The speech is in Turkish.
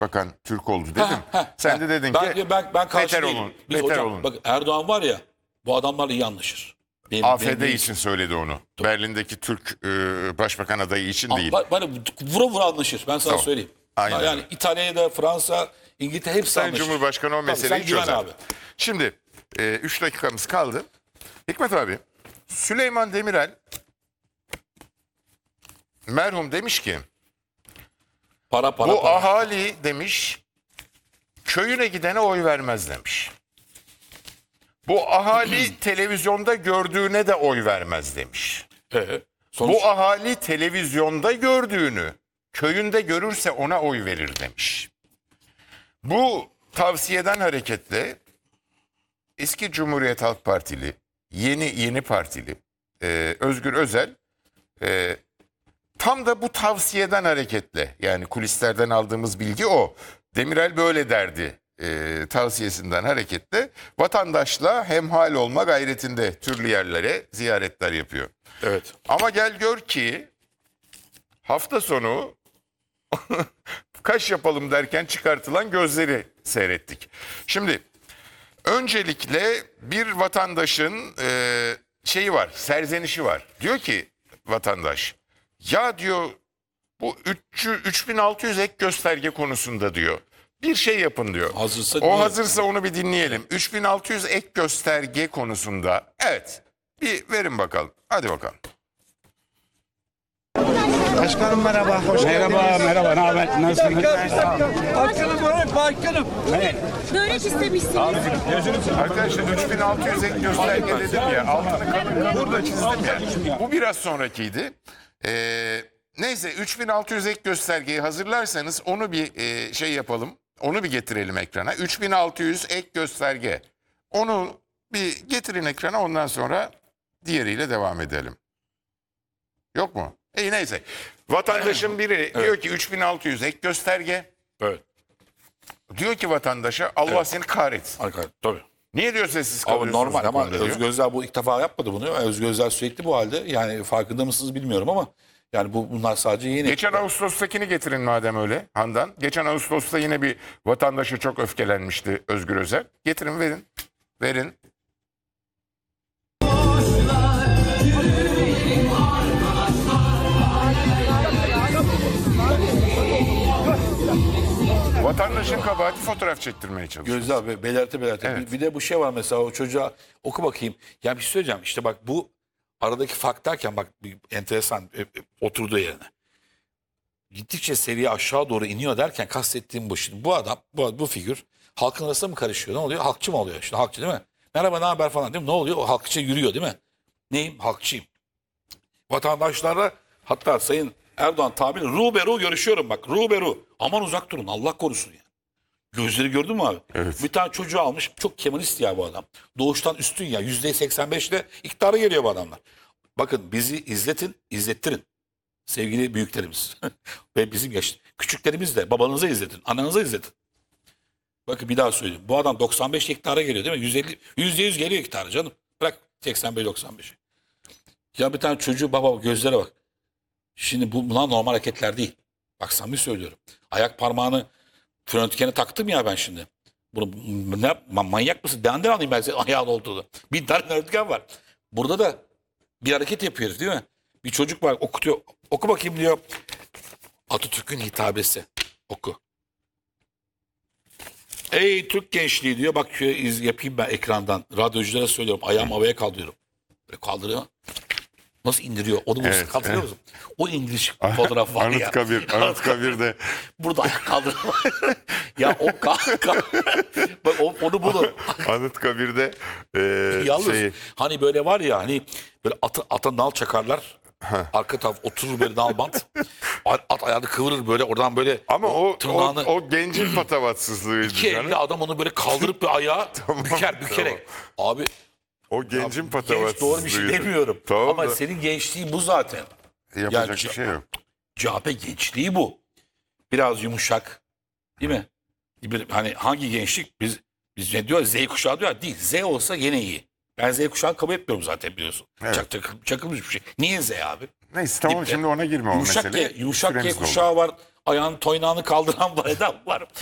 başbakan Türk oldu dedim. Sen de dedin ki ben karşı beter değilim. olun. Biz Beter hocam, olun. bak Erdoğan var ya, bu adamlarla iyi anlaşır. AFD için söyledi onu. Berlin'deki Türk başbakan adayı için değil. Bana vura vura anlaşır. Ben sana Tamam. söyleyeyim. Aynen. Yani İtalya'ya da Fransa, İngiltere hepsi Sayın anlaşır. Cumhurbaşkanı o Tabii, meseleyi sen güven çözer. abi. Şimdi 3 dakikamız kaldı. Hikmet abi, Süleyman Demirel merhum demiş ki Para. bu ahali demiş köyüne gidene oy vermez demiş. Bu ahali televizyonda gördüğüne de oy vermez demiş. Sonuç, Bu ahali televizyonda gördüğünü köyünde görürse ona oy verir demiş. Bu tavsiyeden hareketle eski Cumhuriyet Halk Partili, yeni partili Özgür Özel tam da bu tavsiyeden hareketle, yani kulislerden aldığımız bilgi o. Demirel böyle derdi tavsiyesinden hareketle vatandaşla hemhal olma gayretinde türlü yerlere ziyaretler yapıyor. evet. Ama gel gör ki hafta sonu kaş yapalım derken çıkartılan gözleri seyrettik. Şimdi öncelikle bir vatandaşın şeyi var, serzenişi var. Diyor ki vatandaş, ya diyor bu 3600 ek gösterge konusunda diyor bir şey yapın diyor. Hazırsa O niye? hazırsa onu bir dinleyelim. 3600 ek gösterge konusunda evet bir verin bakalım. Hadi bakalım. Başkanım merhaba, hoş geldiniz. Merhaba, ne haber? Nasılsınız? Başkanım. Börek istemişsiniz. Arkadaşlar 3600 ek gösterge dedim ya, altını kalın burada çizdim ya. Bu biraz sonrakiydi. Neyse 3600 ek göstergeyi hazırlarsanız onu bir şey yapalım. Onu bir getirelim ekrana. 3600 ek gösterge. Onu bir getirin ekrana, ondan sonra diğeriyle devam edelim. Yok mu? İyi neyse. Vatandaşın biri diyor ki 3600 ek gösterge. Evet. Diyor ki vatandaşa Allah seni kahretsin. Arkadaşlar tabii. Niye diyor sessiz Ama kalıyorsunuz? normal bu ama konuda diyor. Özgür Özel bu ilk defa yapmadı bunu. Özgür Özel sürekli bu halde. Yani farkında mısınız bilmiyorum ama yani bunlar sadece yeni. Geçen Ağustos'takini getirin madem öyle Handan. Geçen Ağustos'ta yine bir vatandaşı çok öfkelenmişti Özgür Özel. Getirin verin. Verin. Vatandaşın kabahati fotoğraf çektirmeye çalışıyor. Gözde abi belirte. Evet. Bir de bu şey var mesela, o çocuğa oku bakayım. Ya bir şey söyleyeceğim, işte bak bu aradaki fark derken bak bir enteresan oturduğu yerine. Gittikçe seviye aşağı doğru iniyor derken kastettiğim bu. Şimdi bu adam, bu figür halkın arasında mı karışıyor? Ne oluyor? Halkçı mı oluyor? İşte halkçı değil mi? Merhaba, ne haber falan değil mi? Ne oluyor? O halkçı yürüyor değil mi? Neyim? Halkçıyım. Vatandaşlarla, hatta Sayın Erdoğan tabiri, ruberu görüşüyorum bak. Ruberu. Aman uzak durun, Allah korusun ya. Gözleri gördün mü abi? Evet. Bir tane çocuğu almış. Çok Kemalist ya bu adam. Doğuştan üstün ya. %85'le iktidara geliyor bu adamlar. Bakın bizi izlettirin. Sevgili büyüklerimiz. Ve bizim küçüklerimiz de babanıza izletin. Ananıza izletin. Bakın bir daha söyleyeyim. Bu adam 95 iktidara geliyor değil mi? %100 geliyor iktidara canım. Bırak 85-95'i. Ya bir tane çocuğu, baba gözlere bak. Şimdi bunlar normal hareketler değil. Bak samimi söylüyorum. Ayak parmağını röntgene taktım ya ben şimdi. Bunu ne, manyak mısın? Nereden alayım ben senin ayağın olduğunu? Bir tane röntgen var. Burada da bir hareket yapıyoruz değil mi? Bir çocuk var okutuyor. Oku bakayım diyor. Atatürk'ün hitabesi. Oku. Ey Türk gençliği diyor. Bak şöyle yapayım ben ekrandan. Radyoculara söylüyorum. Ayağımı havaya kaldırıyorum. Böyle kaldırıyor. Nasıl indiriyor? Onu Evet, hatırlıyor musun? O indiriş fotoğraf var ya. Anıtkabir'de. Burada ayak kaldırma. Ya o bak onu bulun. Anıtkabir'de Yalnız hani böyle var ya, hani böyle ata nal çakarlar. Arka taraf oturur böyle nalbant. At ayağını kıvırır böyle oradan böyle. ama tırnağını. o gencin patavatsızlığıydı İki canım. elle adam onu böyle kaldırıp bir ayağı Tamam, bükerek. Abi O gencin genç patavatsızlığıydı. doğru bir şey demiyorum. Tamam Ama da senin gençliğin bu zaten. yapacak yani bir şey yok. CHP gençliği bu. Biraz yumuşak. Değil mi? Hani hangi gençlik? Biz ne diyor? Z kuşağı diyor. Değil. Z olsa yine iyi. Ben Z kuşağını kabul etmiyorum zaten, biliyorsun. Evet. Çakılmış bir şey. Niye Z abi? Neyse tamam, Dipte. şimdi ona girme o Yumuşak mesele. G, yumuşak G Süremiz doldu. kuşağı var. ayağının toynağını kaldıran bir adam var.